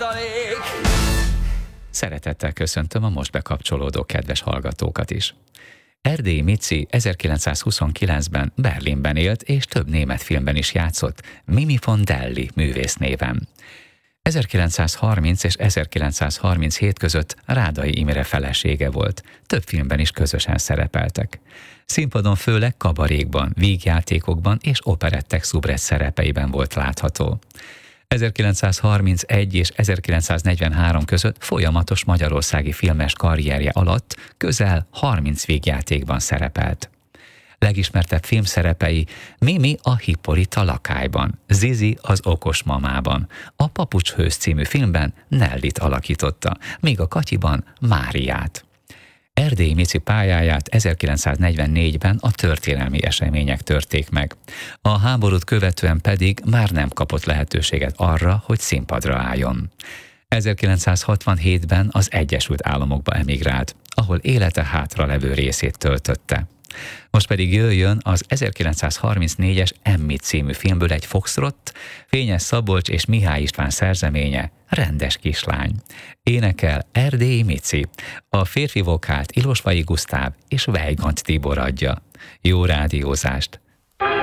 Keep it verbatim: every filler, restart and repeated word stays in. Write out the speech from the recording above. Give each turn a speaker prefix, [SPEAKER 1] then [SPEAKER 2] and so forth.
[SPEAKER 1] tartalék.
[SPEAKER 2] Szeretettel köszöntöm a most bekapcsolódó kedves hallgatókat is. Erdélyi Mici ezerkilencszázhuszonkilencben Berlinben élt, és több német filmben is játszott, Mimi von Delli művésznéven. ezerkilencszázharminc és ezerkilencszázharminchét között Rádai Imre felesége volt, több filmben is közösen szerepeltek. Színpadon főleg kabarékban, vígjátékokban és operettek szubrett szerepeiben volt látható. ezerkilencszázharmincegy és ezerkilencszáznegyvenhárom között folyamatos magyarországi filmes karrierje alatt közel harminc vígjátékban szerepelt. Legismertebb filmszerepei Mimi a Hippolyta lakályban, Zizi az okos mamában, a Papucshős című filmben Nellit alakította, míg a Katyiban Máriát. Erdélyi Mici pályáját ezerkilencszáznegyvennégyben a történelmi események törték meg. A háborút követően pedig már nem kapott lehetőséget arra, hogy színpadra álljon. ezerkilencszázhatvanhétben az Egyesült Államokba emigrált, ahol élete hátralevő részét töltötte. Most pedig jöjjön az ezerkilencszázharmincnégyes Emmi című filmből egy foxtrott, Fényes Szabolcs és Mihály István szerzeménye, Rendes kislány. Énekel Erdélyi Mici, a férfi vokált Ilosvai Gusztáv és Weigand Tibor adja. Jó rádiózást!